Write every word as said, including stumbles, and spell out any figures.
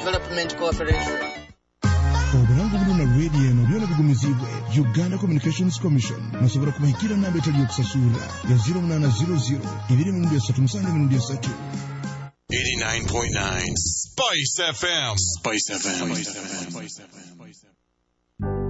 Development Corporation. Obulango buno na radio eno byona bigumizibwe Uganda Communications Commission nasobora kubahikira namba etali yokusasula ya zero munana zero zero ibiri mu ndesa tumusange mu ndesa tu eighty-nine point nine Spice F M. Spice F M. Spice F M.